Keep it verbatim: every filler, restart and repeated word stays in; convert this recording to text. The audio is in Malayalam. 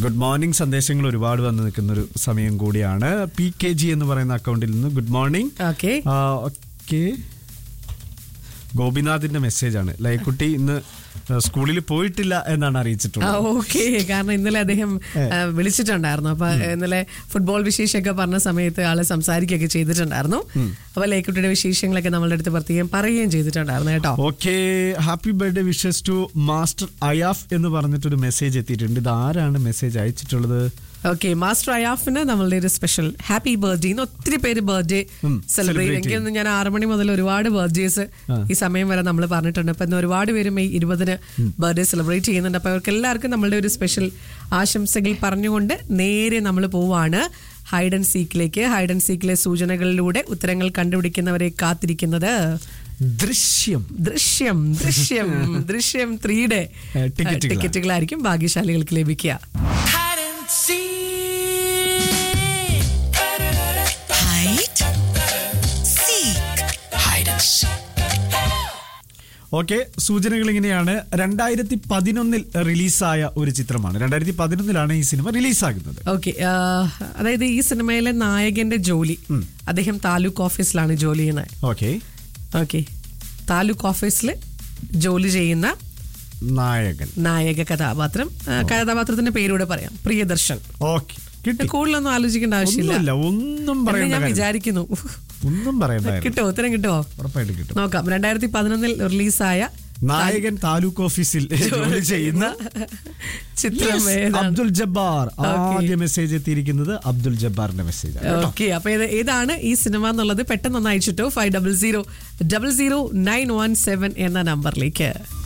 ഗുഡ് മോർണിംഗ് സന്ദേശങ്ങൾ ഒരുപാട് വന്ന് നിൽക്കുന്ന ഒരു സമയം കൂടിയാണ്. പി കെ ജി എന്ന് പറയുന്ന അക്കൗണ്ടിൽ നിന്ന് good morning. Okay okay ഗോപിനാഥിന്റെ message ആണ്. ലൈക്കുട്ടി ഇന്ന് സ്കൂളിൽ പോയിട്ടില്ല എന്നാണ് അറിയിച്ചിട്ടുള്ളത്. ഓക്കെ, കാരണം ഇന്നലെ അദ്ദേഹം വിളിച്ചിട്ടുണ്ടായിരുന്നു. അപ്പൊ ഇന്നലെ ഫുട്ബോൾ വിശേഷമൊക്കെ പറഞ്ഞ സമയത്ത് ആള് സംസാരിക്കുകയൊക്കെ ചെയ്തിട്ടുണ്ടായിരുന്നു. അപ്പൊ ലൈക്കുട്ടിയുടെ വിശേഷങ്ങളൊക്കെ നമ്മളുടെ അടുത്ത് പ്രത്യേകം പറയുകയും ചെയ്തിട്ടുണ്ടായിരുന്നു കേട്ടോ. Okay, happy birthday wishes to master അയാഫ് എന്ന് പറഞ്ഞിട്ടൊരു മെസ്സേജ് എത്തിയിട്ടുണ്ട്. ഇത് ആരാണ് മെസ്സേജ് അയച്ചിട്ടുള്ളത്? ഓക്കെ, മാസ്റ്റർ അയാഫിന് നമ്മളുടെ ഒരു സ്പെഷ്യൽ ഹാപ്പി ബർത്ത്ഡേ. ഇന്ന് ഒത്തിരി പേര് ബർത്ത്ഡേ സെലിബ്രേറ്റ്. എനിക്ക് ഞാൻ ആറു മണി മുതൽ ഒരുപാട് ബർത്ത്ഡേസ് ഈ സമയം വരെ നമ്മൾ പറഞ്ഞിട്ടുണ്ട്. അപ്പൊ ഇന്ന് ഒരുപാട് പേര് മെയ് ഇരുപതിന് ബർത്ത്ഡേ സെലിബ്രേറ്റ് ചെയ്യുന്നുണ്ട്. അപ്പൊ അവർക്ക് എല്ലാവർക്കും നമ്മളുടെ ഒരു സ്പെഷ്യൽ ആശംസകൾ പറഞ്ഞുകൊണ്ട് നേരെ നമ്മൾ പോവാണ് ഹൈഡ് ആൻഡ് സീക്കിലേക്ക്. ഹൈഡ് ആൻഡ് സീക്കിലെ സൂചനകളിലൂടെ ഉത്തരങ്ങൾ കണ്ടുപിടിക്കുന്നവരെ കാത്തിരിക്കുന്നത് ദൃശ്യം ദൃശ്യം ദൃശ്യം ദൃശ്യം ത്രീയുടെ ടിക്കറ്റുകളായിരിക്കും ഭാഗ്യശാലികൾക്ക് ലഭിക്കുക. ഓക്കെ, സൂചനകൾ ഇങ്ങനെയാണ്. രണ്ടായിരത്തി പതിനൊന്നിൽ റിലീസായ ഒരു ചിത്രമാണ്. രണ്ടായിരത്തി പതിനൊന്നിലാണ് ഈ സിനിമ റിലീസാകുന്നത്. ഓക്കെ, അതായത് ഈ സിനിമയിലെ നായകന്റെ ജോലി, അദ്ദേഹം താലൂക്ക് ഓഫീസിലാണ് ജോലി ചെയ്യുന്നത്. ഓക്കെ ഓക്കെ താലൂക്ക് ഓഫീസിൽ ജോലി ചെയ്യുന്ന നായകൻ നായക കഥാപാത്രം. കഥാപാത്രത്തിന്റെ പേരൂടെ പറയാം, പ്രിയദർശൻ. ഓക്കെ, കൂടുതലൊന്നും ആലോചിക്കേണ്ട ആവശ്യമില്ല, ഒന്നും ഞാൻ വിചാരിക്കുന്നു. ഒന്നും പറയണ്ട, കിട്ടോ ഉത്തരം കിട്ടുമോ? ഉറപ്പായിട്ട് കിട്ടും. നോക്കാം. രണ്ടായിരത്തി പതിനൊന്നിൽ റിലീസായ നായകൻ താലൂക്ക് ഓഫീസിൽ ജോലി ചെയ്യുന്ന ചിത്രം അബ്ദുൽ ജബ്ബാർ. ആദ്യ മെസ്സേജ് എത്തിയിരിക്കുന്നത് അബ്ദുൽ ജബ്ബാറിന്റെ മെസ്സേജ്. ഓക്കെ, അപ്പൊ ഏതാണ് ഈ സിനിമ എന്നുള്ളത് പെട്ടെന്ന് അയച്ചിട്ടോ five double zero double zero nine one seven എന്ന നമ്പറിലേക്ക്.